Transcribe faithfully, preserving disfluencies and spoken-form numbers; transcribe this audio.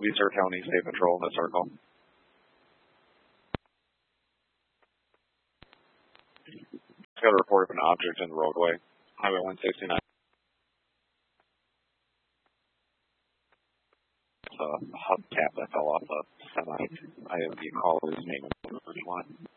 Weiser County State Patrol in the circle. Got a report of an object in the roadway, Highway one sixty-nine. A hubcap that fell off a semi. I have you call his name if you want.